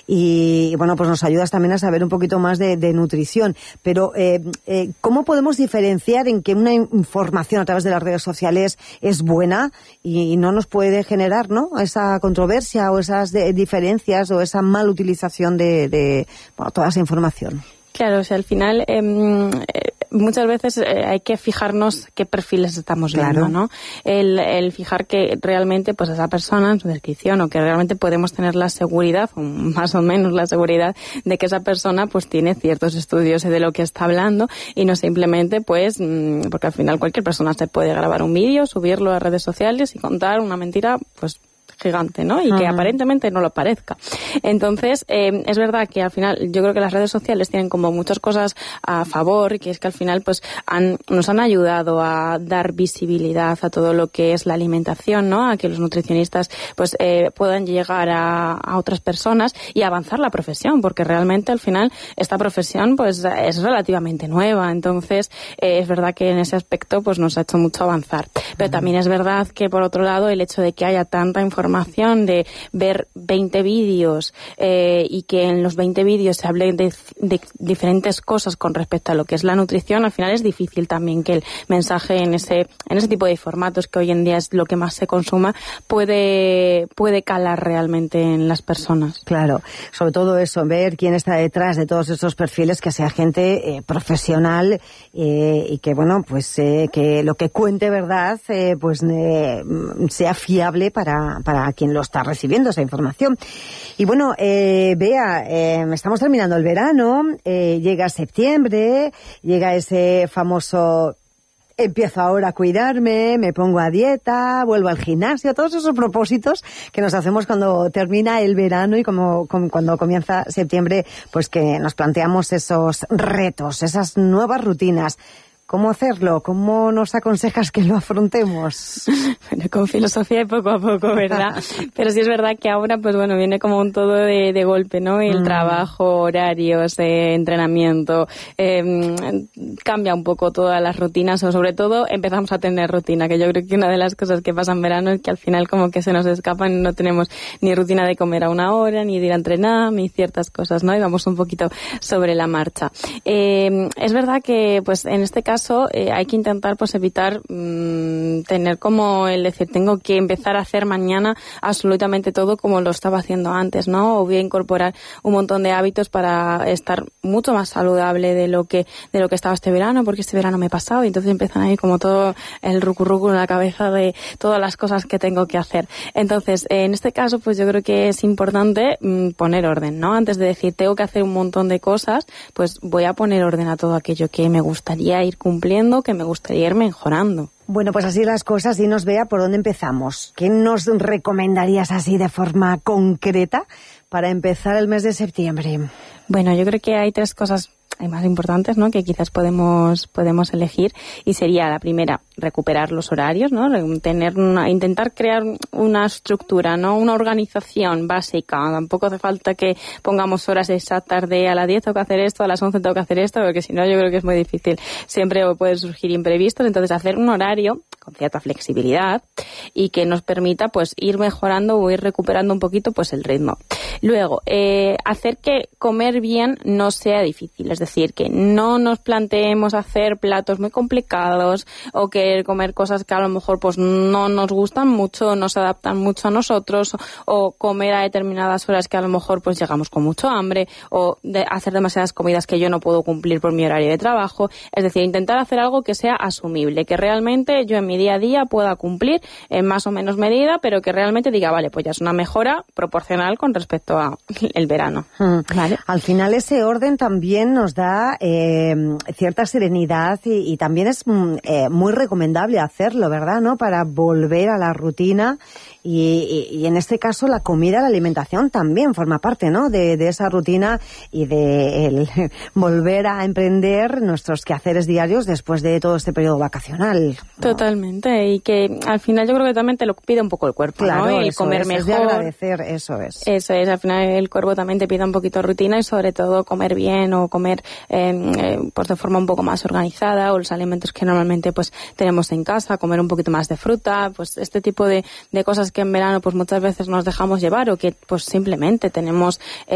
y bueno, pues nos ayudas también a saber un poquito más de nutrición. Pero, ¿cómo podemos diferenciar en que una información a través de las redes sociales es buena y no nos puede generar, ¿no?, esa controversia o esas diferencias o esa mal utilización de toda esa información? Claro, o sea, al final muchas veces hay que fijarnos qué perfiles estamos viendo, ¿no? El fijar que realmente pues esa persona en su descripción, o que realmente podemos tener la seguridad, o más o menos la seguridad, de que esa persona pues tiene ciertos estudios de lo que está hablando, y no simplemente pues porque al final cualquier persona se puede grabar un vídeo, subirlo a redes sociales y contar una mentira pues gigante, ¿no? Y que aparentemente no lo parezca. Entonces, es verdad que al final yo creo que las redes sociales tienen como muchas cosas a favor, y que es que al final pues nos han ayudado a dar visibilidad a todo lo que es la alimentación, ¿no? A que los nutricionistas pues puedan llegar a otras personas y avanzar la profesión, porque realmente al final esta profesión pues es relativamente nueva. Entonces, es verdad que en ese aspecto pues nos ha hecho mucho avanzar. Pero también es verdad que por otro lado el hecho de que haya tanta información, de ver 20 vídeos y que en los 20 vídeos se hable de diferentes cosas con respecto a lo que es la nutrición, al final es difícil también que el mensaje en ese tipo de formatos, que hoy en día es lo que más se consuma, puede calar realmente en las personas. Claro, sobre todo eso, ver quién está detrás de todos esos perfiles, que sea gente profesional y que, bueno, pues que lo que cuente verdad pues sea fiable para quien lo está recibiendo, esa información. Y bueno, Bea, estamos terminando el verano, llega septiembre, llega ese famoso empiezo ahora a cuidarme, me pongo a dieta, vuelvo al gimnasio, todos esos propósitos que nos hacemos cuando termina el verano y como cuando comienza septiembre, pues que nos planteamos esos retos, esas nuevas rutinas. ¿Cómo hacerlo? ¿Cómo nos aconsejas que lo afrontemos? Bueno, con filosofía y poco a poco, ¿verdad? Pero sí es verdad que ahora, pues bueno, viene como un todo de golpe, ¿no? El trabajo, horarios, entrenamiento, cambia un poco todas las rutinas, o sobre todo empezamos a tener rutina, que yo creo que una de las cosas que pasa en verano es que al final como que se nos escapan, no tenemos ni rutina de comer a una hora, ni de ir a entrenar, ni ciertas cosas, ¿no? Y vamos un poquito sobre la marcha. Es verdad que, pues en este caso, hay que intentar pues evitar tener como el decir tengo que empezar a hacer mañana absolutamente todo como lo estaba haciendo antes, ¿no? O voy a incorporar un montón de hábitos para estar mucho más saludable de lo que estaba este verano, porque este verano me he pasado, y entonces empiezan ahí como todo el rucurrucu en la cabeza de todas las cosas que tengo que hacer. Entonces, en este caso, pues yo creo que es importante poner orden, ¿no? Antes de decir tengo que hacer un montón de cosas, pues voy a poner orden a todo aquello que me gustaría ir cumpliendo, que me gustaría ir mejorando. Bueno, pues así las cosas, y nos vea por dónde empezamos. ¿Qué nos recomendarías así de forma concreta para empezar el mes de septiembre? Bueno, yo creo que hay 3 cosas más importantes, ¿no?, que quizás podemos elegir, y sería la primera, recuperar los horarios, ¿no? Intentar crear una estructura, ¿no?, una organización básica. Tampoco hace falta que pongamos horas exactas de a las 10 tengo que hacer esto, a las 11 tengo que hacer esto, porque si no yo creo que es muy difícil. Siempre pueden surgir imprevistos, entonces hacer un horario con cierta flexibilidad y que nos permita pues ir mejorando o ir recuperando un poquito pues el ritmo. Luego, hacer que comer bien no sea difícil, es decir, que no nos planteemos hacer platos muy complicados o querer comer cosas que a lo mejor pues no nos gustan mucho, no se adaptan mucho a nosotros, o comer a determinadas horas que a lo mejor pues llegamos con mucho hambre, o hacer demasiadas comidas que yo no puedo cumplir por mi horario de trabajo. Es decir, intentar hacer algo que sea asumible, que realmente yo en mi día a día pueda cumplir en más o menos medida, pero que realmente diga, vale, pues ya es una mejora proporcional con respecto a el verano. ¿Vale? Al final ese orden también nos da cierta serenidad y también es muy recomendable hacerlo, ¿verdad?, ¿no?, para volver a la rutina y en este caso la comida, la alimentación también forma parte, ¿no?, de esa rutina y de el volver a emprender nuestros quehaceres diarios después de todo este periodo vacacional, ¿no? Totalmente, y que al final yo creo que también te lo pide un poco el cuerpo, claro, ¿no? Y eso comer es, mejor. Es de agradecer, eso es. Eso es, al final el cuerpo también te pide un poquito de rutina y sobre todo comer bien o comer pues de forma un poco más organizada, o los alimentos que normalmente pues tenemos en casa, comer un poquito más de fruta, pues este tipo de cosas que en verano pues muchas veces nos dejamos llevar o que pues simplemente tenemos